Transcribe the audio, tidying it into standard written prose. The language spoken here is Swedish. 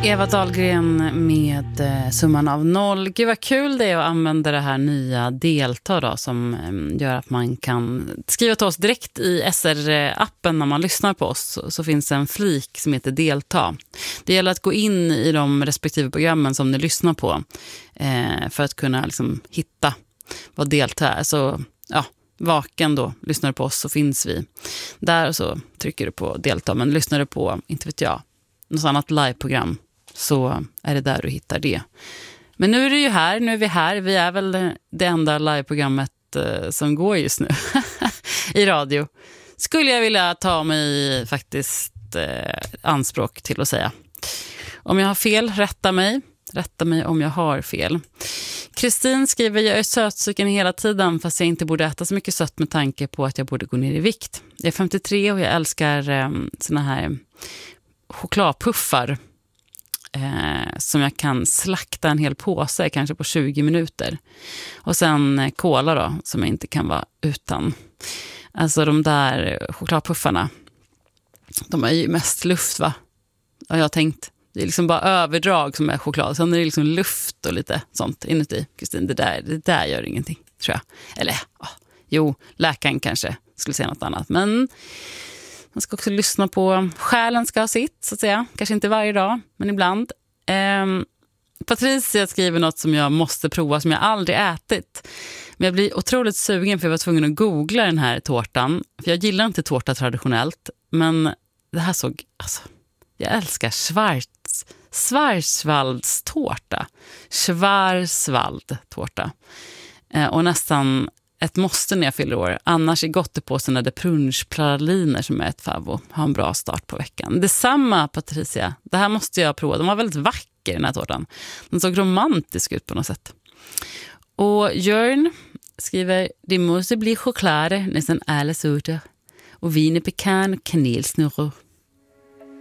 Eva Dahlgren med summan av 0. Gud vad kul det är att använda det här nya delta då, som gör att man kan skriva till oss direkt i SR-appen när man lyssnar på oss. Så finns en flik som heter delta. Det gäller att gå in i de respektive programmen som ni lyssnar på för att kunna liksom hitta vad delta är. Så ja, vaken då, lyssnar du på oss så finns vi där, och så trycker du på delta. Men lyssnar du på, inte vet jag, något annat liveprogram, så är det där du hittar det. Men nu är det ju här, nu är vi här. Vi är väl det enda liveprogrammet som går just nu i radio. Skulle jag vilja ta mig faktiskt anspråk till att säga. Om jag har fel, rätta mig. Rätta mig om jag har fel. Kristin skriver, jag är sötsugen hela tiden fast jag inte borde äta så mycket sött med tanke på att jag borde gå ner i vikt. Jag är 53 och jag älskar såna här chokladpuffar som jag kan slakta en hel påse kanske på 20 minuter. Och sen cola då, som jag inte kan vara utan. Alltså de där chokladpuffarna, de är ju mest luft, va? Ja, jag har tänkt. Det är liksom bara överdrag som är choklad. Sen är det liksom luft och lite sånt inuti. Kristin, det där gör ingenting, tror jag. Eller, jo, läkaren kanske skulle säga något annat. Men man ska också lyssna på, själen ska ha sitt, så att säga. Kanske inte varje dag, men ibland. Patricia skriver något som jag måste prova, som jag aldrig ätit. Men jag blir otroligt sugen för jag var tvungen att googla den här tårtan. För jag gillar inte tårta traditionellt. Men det här såg, alltså, jag älskar Schwarzwaldtårta. Schwarzwaldtårta. Och nästan ett måste när jag fyller år. Annars är gott på sådana där punschpraliner som är ett favvo. Ha en bra start på veckan. Detsamma, Patricia. Det här måste jag prova. De var väldigt vacker, den här tårtan. Den såg romantisk ut på något sätt. Och Jörn skriver, det måste bli choklad nästan alla sorter. Och viner pekan och kanelsnurror.